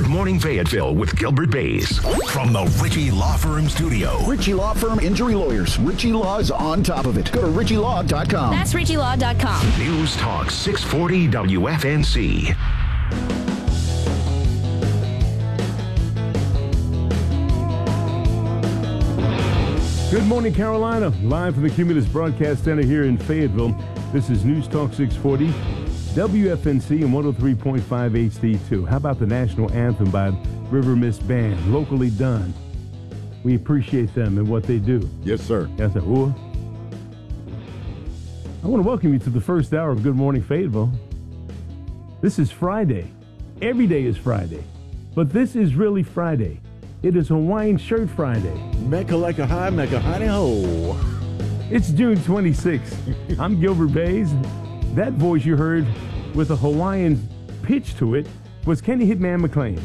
Good Morning Fayetteville with Gilbert Bays. From the Ritchie Law Firm studio. Ritchie Law Firm Injury Lawyers. Ritchie Law is on top of it. Go to ritchielaw.com. That's ritchielaw.com. News Talk 640 WFNC. Good morning, Carolina. Live from the Cumulus Broadcast Center here in Fayetteville. This is News Talk 640, WFNC and 103.5 HD2. How about the national anthem by River Mist Band, locally done? We appreciate them and what they do. Yes, sir. Yes, sir. Ooh. I want to welcome you to the first hour of Good Morning Fayetteville. This is Friday. Every day is Friday. But this is really Friday. It is Hawaiian Shirt Friday. Mecca like a high, mecca honey ho. It's June 26th. I'm Gilbert Bays. That voice you heard with a Hawaiian pitch to it was Kenny Hitman McLean.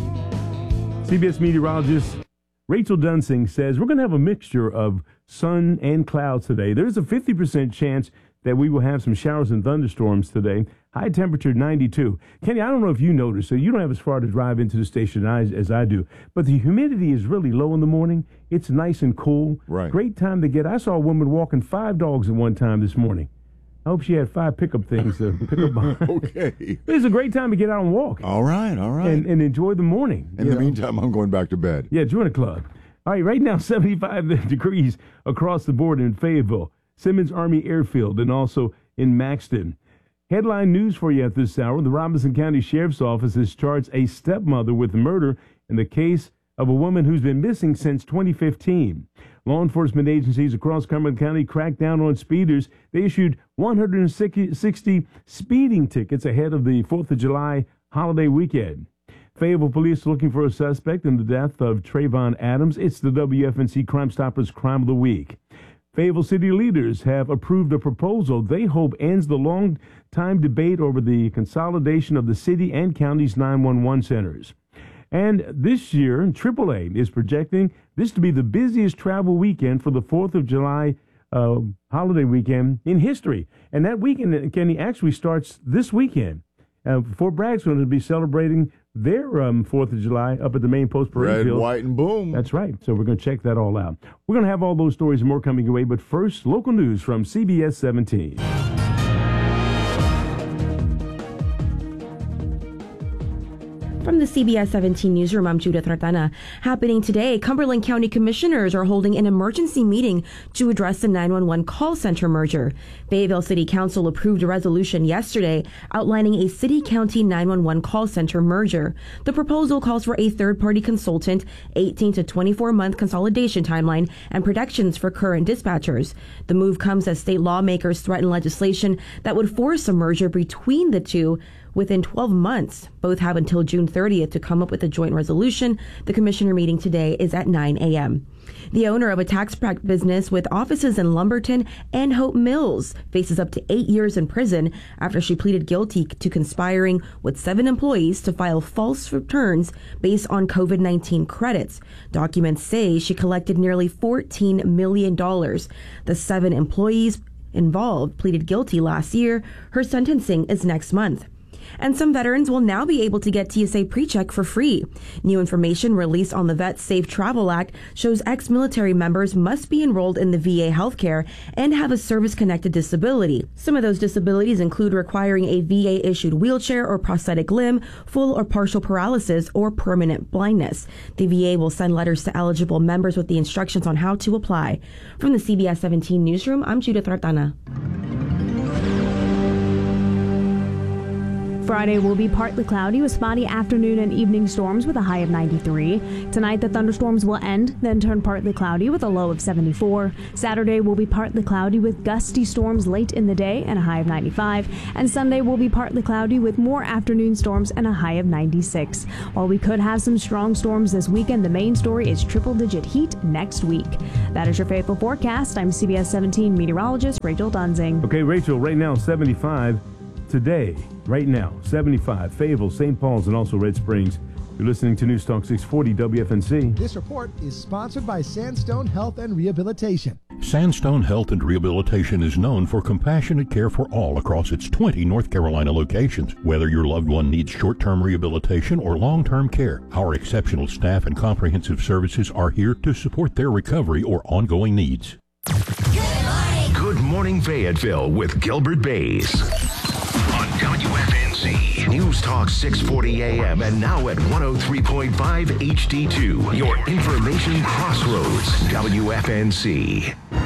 CBS meteorologist Rachel Dunsing says we're going to have a mixture of sun and clouds today. There's a 50% chance that we will have some showers and thunderstorms today. High temperature 92. Kenny, I don't know if you noticed, so you don't have as far to drive into the station as I do, but the humidity is really low in the morning. It's nice and cool. Right. Great time to get. I saw a woman walking 5 dogs at one time this morning. I hope she had 5 pickup things to pick up on. Okay. It's a great time to get out and walk. All right. And enjoy the morning. In the meantime, I'm going back to bed. Yeah, join the club. All right, right now, 75 degrees across the board in Fayetteville, Simmons Army Airfield, and also in Maxton. Headline news for you at this hour. The Robinson County Sheriff's Office has charged a stepmother with murder in the case of a woman who's been missing since 2015. Law enforcement agencies across Cumberland County cracked down on speeders. They issued 160 speeding tickets ahead of the 4th of July holiday weekend. Fayetteville police are looking for a suspect in the death of Trayvon Adams. It's the WFNC Crime Stoppers Crime of the Week. Fayetteville city leaders have approved a proposal they hope ends the long-time debate over the consolidation of the city and county's 911 centers. And this year, AAA is projecting this to be the busiest travel weekend for the 4th of July holiday weekend in history. And that weekend, Kenny, actually starts this weekend. Fort Bragg's going to be celebrating their 4th of July up at the main post parade Red, field. white, and boom. That's right. So we're going to check that all out. We're going to have all those stories and more coming your way. But first, local news from CBS 17. From the CBS 17 newsroom, I'm Judith Ratana. Happening today, Cumberland County Commissioners are holding an emergency meeting to address the 911 call center merger. Fayetteville City Council approved a resolution yesterday outlining a city-county 911 call center merger. The proposal calls for a third-party consultant, 18 to 24-month consolidation timeline, and protections for current dispatchers. The move comes as state lawmakers threaten legislation that would force a merger between the two within 12 months. Both have until June 30th to come up with a joint resolution. The commissioner meeting today is at 9 a.m. The owner of a tax prep business with offices in Lumberton and Hope Mills faces up to 8 years in prison after she pleaded guilty to conspiring with 7 employees to file false returns based on COVID-19 credits. Documents say she collected nearly $14 million. The 7 employees involved pleaded guilty last year. Her sentencing is next month. And some veterans will now be able to get TSA PreCheck for free. New information released on the Vet Safe Travel Act shows ex-military members must be enrolled in the VA healthcare and have a service-connected disability. Some of those disabilities include requiring a VA-issued wheelchair or prosthetic limb, full or partial paralysis, or permanent blindness. The VA will send letters to eligible members with the instructions on how to apply. From the CBS 17 newsroom, I'm Judith Ratana. Friday will be partly cloudy with spotty afternoon and evening storms with a high of 93. Tonight, the thunderstorms will end, then turn partly cloudy with a low of 74. Saturday will be partly cloudy with gusty storms late in the day and a high of 95. And Sunday will be partly cloudy with more afternoon storms and a high of 96. While we could have some strong storms this weekend, the main story is triple-digit heat next week. That is your Fayetteville forecast. I'm CBS 17 meteorologist Rachel Dunsing. Okay, Rachel, right now 75 today. right now. 75, Fayetteville, St. Paul's, and also Red Springs. You're listening to News Talk 640 WFNC. This report is sponsored by Sandstone Health and Rehabilitation. Sandstone Health and Rehabilitation is known for compassionate care for all across its 20 North Carolina locations. Whether your loved one needs short-term rehabilitation or long-term care, our exceptional staff and comprehensive services are here to support their recovery or ongoing needs. Good morning, Fayetteville with Gilbert Bays. On WFNC. News Talk 640 AM and now at 103.5 HD2. Your information crossroads. WFNC.